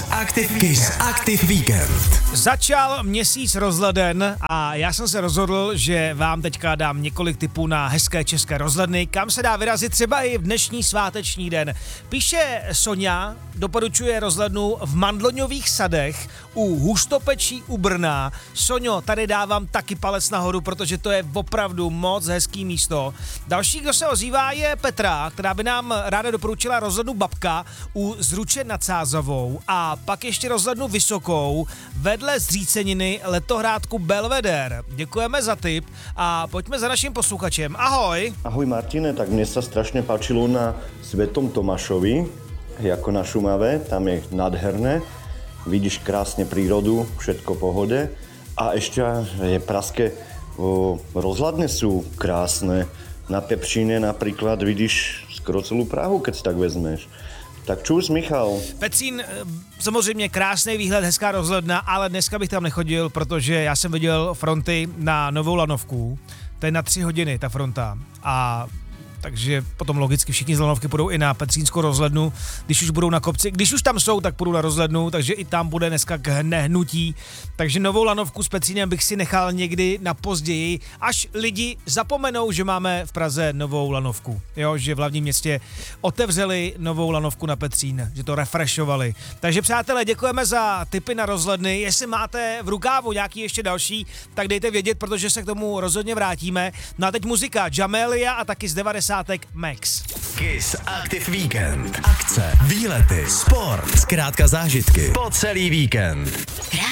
Kiss Active Weekend. Začal měsíc rozhleden a já jsem se rozhodl, že vám teďka dám několik tipů na hezké české rozhledny, kam se dá vyrazit třeba i v dnešní sváteční den. Píše Sonja, doporučuje rozhlednu v Mandloňových sadech u Hustopečí u Brna. Soňo, tady dávám taky palec nahoru, protože to je opravdu moc hezký místo. Další, kdo se ozývá, je Petra, která by nám ráda doporučila rozhlednu Babka u Zruče nad Sázavou a pak ještě rozhlednu Vysokou vedle Zříceniny letohrádku Belvedere. Děkujeme za tip a pojďme za naším posluchačem. Ahoj. Ahoj Martine, tak mne sa strašne páčilo na Svetom Tomášovi, ako na Šumave, tam je nádherné, vidíš krásne prírodu, všetko pohode a ešte je praské rozhľadne sú krásne. Na Pepřine napríklad vidíš skoro celú Prahu, keď si tak vezmeš. Tak čus, Michal. Petřín, samozřejmě krásný výhled, hezká rozhledna, ale dneska bych tam nechodil, protože já jsem viděl fronty na Novou Lanovku. To je na 3 hodiny ta fronta a takže potom logicky všichni z Lanovky půjdou i na Petřínskou rozhlednu, když už budou na kopci, když už tam jsou, tak půjdou na rozhlednu, takže i tam bude dneska k nehnutí, takže Novou Lanovku s Petřínem bych si nechal někdy na později, až lidi zapomenou, že máme v Praze Novou Lanovku, jo, že v hlavním městě otevřeli Novou Lanovku na Petřín, že to refreshovali. Takže přátelé, děkujeme za tipy na rozhledny, jestli máte v rukávu nějaký ještě další, tak dejte vědět, protože se k tomu rozhodně vrátíme. No a teď muzika Jamelia a taky z 90. Max. Kiss Active Weekend. Akce, výlety, sport, zkrátka zážitky po celý víkend.